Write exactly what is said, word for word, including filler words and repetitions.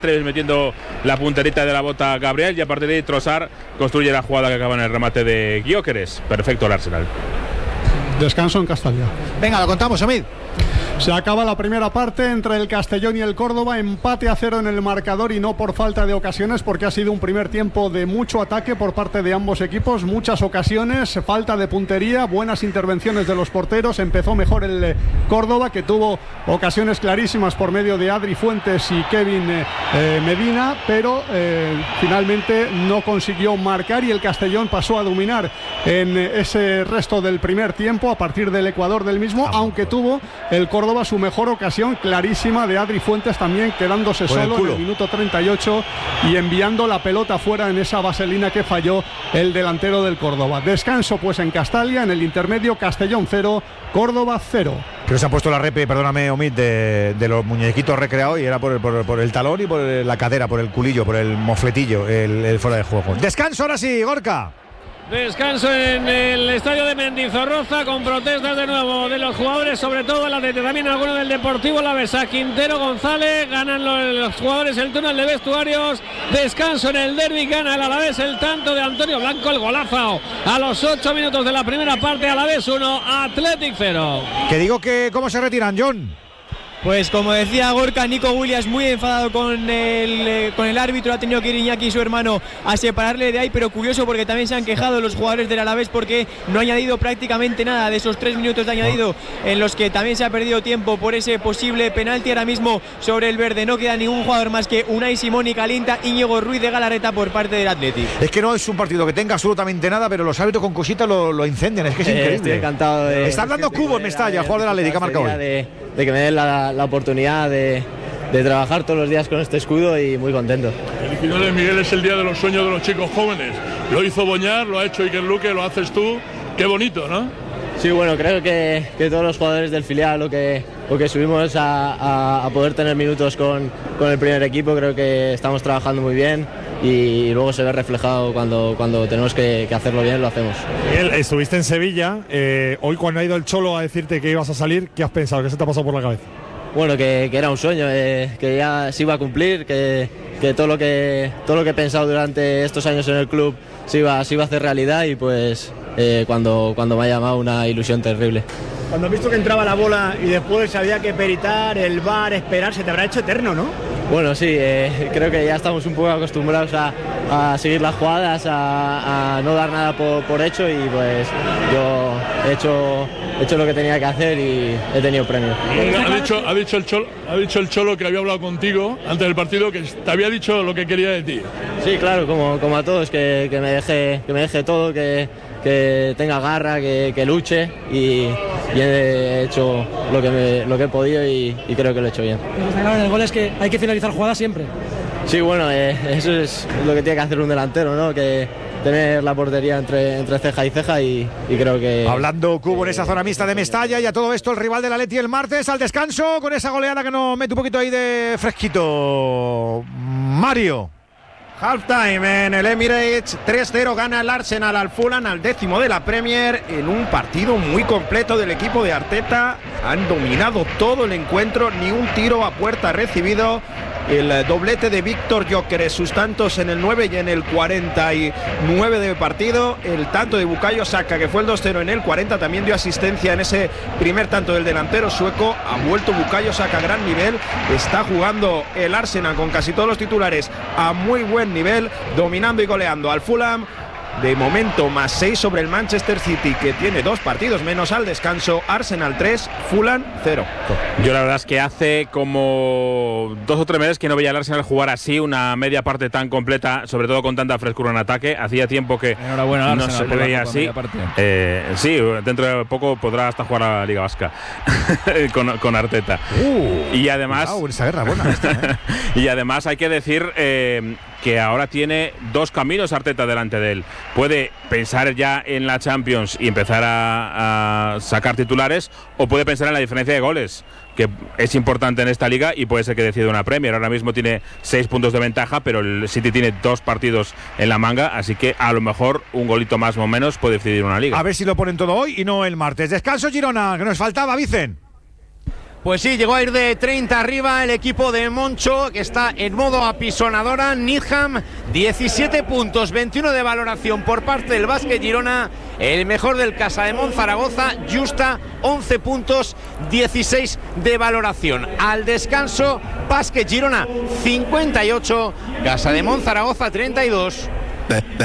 metiendo la punterita de la bota Gabriel, y a partir de ahí Trossard construye la jugada que acaba en el remate de Gyökeres. Perfecto el Arsenal. Descanso en Castalia. Venga, lo contamos, Omid. Se acaba la primera parte entre el Castellón y el Córdoba, empate a cero en el marcador, y no por falta de ocasiones, porque ha sido un primer tiempo de mucho ataque por parte de ambos equipos, muchas ocasiones, falta de puntería, buenas intervenciones de los porteros. Empezó mejor el Córdoba, que tuvo ocasiones clarísimas por medio de Adri Fuentes y Kevin eh, Medina, pero eh, finalmente no consiguió marcar, y el Castellón pasó a dominar en ese resto del primer tiempo a partir del ecuador del mismo, aunque tuvo el Córdoba su mejor ocasión clarísima de Adri Fuentes, también quedándose por solo en el minuto treinta y ocho y enviando la pelota fuera en esa vaselina que falló el delantero del Córdoba. Descanso pues en Castalia, en el intermedio. Castellón cero, Córdoba cero. Creo que se ha puesto la repe, perdóname Omid, de, de los muñequitos recreados, y era por el, por, por el talón y por la cadera, por el culillo, por el mofletillo, el, el fuera de juego. Descanso ahora sí, Gorka. Descanso en el estadio de Mendizorroza, con protestas de nuevo de los jugadores, sobre todo la de también alguno del Deportivo Alavesa. Quintero, González, ganan los, los jugadores el túnel de vestuarios. Descanso en el derbi, gana el Alavés el tanto de Antonio Blanco, el golazo a los ocho minutos de la primera parte. Alavés uno, Athletic cero. Que digo que cómo se retiran, John. Pues como decía Gorka, Nico Williams muy enfadado con el, eh, con el árbitro. Ha tenido que ir Iñaki y su hermano a separarle de ahí, pero curioso porque también se han quejado los jugadores del Alavés porque no ha añadido prácticamente nada de esos tres minutos de añadido en los que también se ha perdido tiempo por ese posible penalti. Ahora mismo sobre el verde no queda ningún jugador más que Unai Simón y Calinta. Íñigo Ruiz de Galarreta por parte del Athletic. Es que no es un partido que tenga absolutamente nada, pero los árbitros con cositas lo, lo incendian. Es que es eh, increíble. Estoy encantado de... Están dando cubos en Mestalla, jugador del Athletic, ha marcado hoy. De, de que me den la, la oportunidad de, de trabajar todos los días con este escudo, y muy contento. Felicidades, Miguel, es el día de los sueños de los chicos jóvenes. Lo hizo Boñar, lo ha hecho Iker Luque, lo haces tú. Qué bonito, ¿no? Sí, bueno, creo que, que todos los jugadores del filial, lo que, lo que subimos a, a, a poder tener minutos con, con el primer equipo, creo que estamos trabajando muy bien, y luego se ve reflejado cuando, cuando tenemos que, que hacerlo bien, lo hacemos. Miguel, estuviste en Sevilla, eh, hoy cuando ha ido el Cholo a decirte que ibas a salir, ¿qué has pensado? ¿Qué se te ha pasado por la cabeza? Bueno, que, que era un sueño, eh, que ya se iba a cumplir, que, que, todo lo que todo lo que he pensado durante estos años en el club se iba, se iba a hacer realidad, y pues eh, cuando, cuando me ha llamado, una ilusión terrible. Cuando has visto que entraba la bola y después había que peritar, el V A R, esperar, se te habrá hecho eterno, ¿no? Bueno, sí, eh, creo que ya estamos un poco acostumbrados a, a seguir las jugadas, a, a no dar nada por, por hecho, y pues yo he hecho, he hecho lo que tenía que hacer y he tenido premio. Ha dicho, ha, dicho el Cholo, ha dicho el Cholo que había hablado contigo antes del partido, que te había dicho lo que quería de ti. Sí, claro, como, como a todos, que, que, me deje, que me deje todo, que, que tenga garra, que, que luche, y, y he hecho lo que, me, lo que he podido, y, y creo que lo he hecho bien. Claro, en el gol es que hay que finalizar jugadas siempre. Sí, bueno, eh, eso es lo que tiene que hacer un delantero, ¿no? Que tener la portería entre, entre ceja y ceja, y, y creo que... Hablando cubo en esa zona mixta de Mestalla, y a todo esto el rival del Atleti el martes al descanso, con esa goleada que nos mete un poquito ahí de fresquito. Mario. Halftime en el Emirates, tres cero gana el Arsenal al Fulham, al décimo de la Premier, en un partido muy completo del equipo de Arteta. Han dominado todo el encuentro, ni un tiro a puerta recibido. El doblete de Víctor Gyökeres, sus tantos en el nueve y en el cuarenta y nueve de partido. El tanto de Bukayo Saka, que fue el dos cero en el cuarenta, también dio asistencia en ese primer tanto del delantero sueco. Ha vuelto Bukayo Saka a gran nivel. Está jugando el Arsenal con casi todos los titulares a muy buen nivel, dominando y goleando al Fulham. De momento más seis sobre el Manchester City, que tiene dos partidos menos al descanso. Arsenal tres, Fulham cero. Yo la verdad es que hace como dos o tres meses que no veía al Arsenal jugar así, una media parte tan completa, sobre todo con tanta frescura en ataque. Hacía tiempo que Enhorabuena, no Arsenal, se le veía así. Eh, sí, dentro de poco podrá hasta jugar a la Liga Vasca con, con Arteta. Uh, y además, cuidado, esa guerra buena esta, ¿eh? Y además hay que decir eh, que ahora tiene dos caminos Arteta delante de él. Puede pensar ya en la Champions y empezar a, a sacar titulares, o puede pensar en la diferencia de goles, que es importante en esta liga, y puede ser que decida una Premier. Ahora mismo tiene seis puntos de ventaja, pero el City tiene dos partidos en la manga, así que a lo mejor un golito más o menos puede decidir una liga. A ver si lo ponen todo hoy y no el martes. Descanso Girona, que nos faltaba, Vicen. Pues sí, llegó a ir de treinta arriba el equipo de Moncho, que está en modo apisonadora. Needham, diecisiete puntos, veintiuno de valoración por parte del Básquet Girona. El mejor del Casademont Zaragoza, Justa, once puntos, dieciséis de valoración. Al descanso, Básquet Girona, cincuenta y ocho, Casademont Zaragoza, treinta y dos.